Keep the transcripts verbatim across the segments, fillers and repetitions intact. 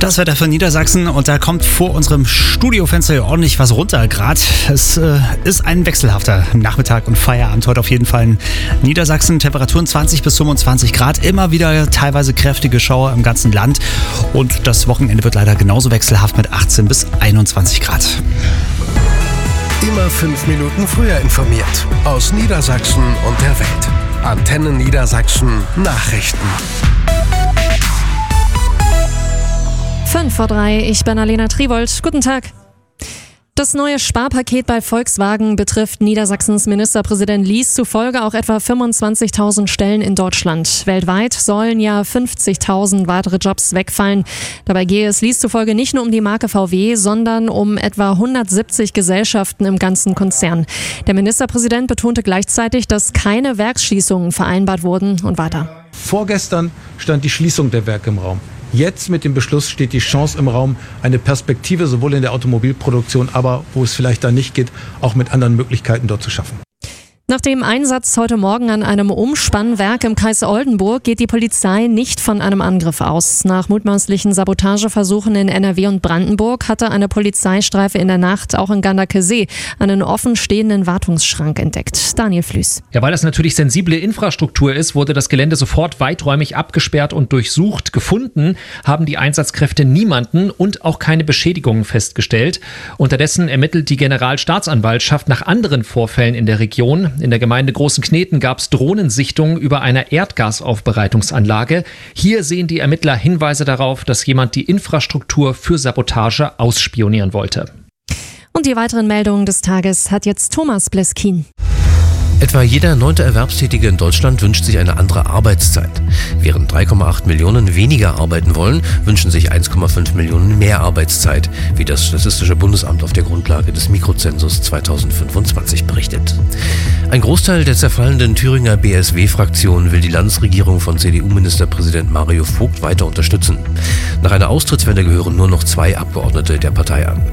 Das Wetter für Niedersachsen und da kommt vor unserem Studiofenster ordentlich was runter gerade. Es äh, ist ein wechselhafter Nachmittag und Feierabend heute auf jeden Fall in Niedersachsen. Temperaturen zwanzig bis fünfundzwanzig Grad, immer wieder teilweise kräftige Schauer im ganzen Land und das Wochenende wird leider genauso wechselhaft mit achtzehn bis einundzwanzig Grad. Immer fünf Minuten früher informiert. Aus Niedersachsen und der Welt. Antenne Niedersachsen Nachrichten. fünf vor drei, ich bin Alena Triwold. Guten Tag. Das neue Sparpaket bei Volkswagen betrifft Niedersachsens Ministerpräsident Lies zufolge auch etwa fünfundzwanzigtausend Stellen in Deutschland. Weltweit sollen ja fünfzigtausend weitere Jobs wegfallen. Dabei gehe es Lies zufolge nicht nur um die Marke V W, sondern um etwa hundertsiebzig Gesellschaften im ganzen Konzern. Der Ministerpräsident betonte gleichzeitig, dass keine Werksschließungen vereinbart wurden und weiter. Vorgestern stand die Schließung der Werke im Raum. Jetzt mit dem Beschluss steht die Chance im Raum, eine Perspektive sowohl in der Automobilproduktion, aber wo es vielleicht dann nicht geht, auch mit anderen Möglichkeiten dort zu schaffen. Nach dem Einsatz heute Morgen an einem Umspannwerk im Kreis Oldenburg geht die Polizei nicht von einem Angriff aus. Nach mutmaßlichen Sabotageversuchen in N R W und Brandenburg hatte eine Polizeistreife in der Nacht auch in Ganderkesee einen offenstehenden Wartungsschrank entdeckt. Daniel Flüß. Ja, weil das natürlich sensible Infrastruktur ist, wurde das Gelände sofort weiträumig abgesperrt und durchsucht. Gefunden haben die Einsatzkräfte niemanden und auch keine Beschädigungen festgestellt. Unterdessen ermittelt die Generalstaatsanwaltschaft nach anderen Vorfällen in der Region. In der Gemeinde Großen Kneten gab es Drohnensichtungen über einer Erdgasaufbereitungsanlage. Hier sehen die Ermittler Hinweise darauf, dass jemand die Infrastruktur für Sabotage ausspionieren wollte. Und die weiteren Meldungen des Tages hat jetzt Thomas Bleskin. Etwa jeder neunte Erwerbstätige in Deutschland wünscht sich eine andere Arbeitszeit. Während drei Komma acht Millionen weniger arbeiten wollen, wünschen sich eins Komma fünf Millionen mehr Arbeitszeit, wie das Statistische Bundesamt auf der Grundlage des Mikrozensus zweitausendfünfundzwanzig berichtet. Ein Großteil der zerfallenden Thüringer B S W-Fraktion will die Landesregierung von C D U-Ministerpräsident Mario Vogt weiter unterstützen. Nach einer Austrittswende gehören nur noch zwei Abgeordnete der Partei an.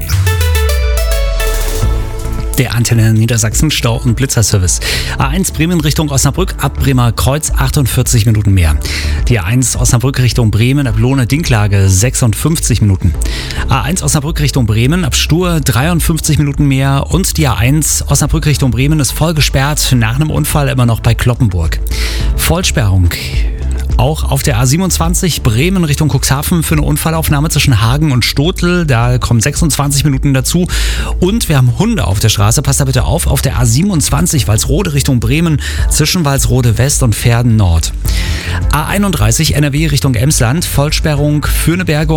Der Antenne Niedersachsen Stau- und Blitzerservice. A eins Bremen Richtung Osnabrück ab Bremer Kreuz achtundvierzig Minuten mehr. Die A eins Osnabrück Richtung Bremen ab Lohne-Dinklage sechsundfünfzig Minuten. A eins Osnabrück Richtung Bremen ab Stur dreiundfünfzig Minuten mehr. Und die A eins Osnabrück Richtung Bremen ist voll gesperrt, nach einem Unfall immer noch bei Cloppenburg. Vollsperrung auch auf der A siebenundzwanzig Bremen Richtung Cuxhaven für eine Unfallaufnahme zwischen Hagen und Stotel. Da kommen sechsundzwanzig Minuten dazu. Und wir haben Hunde auf der Straße. Passt da bitte auf. Auf der A siebenundzwanzig Walsrode Richtung Bremen zwischen Walsrode West und Verden Nord. A einunddreißig N R W Richtung Emsland. Vollsperrung Fürneberger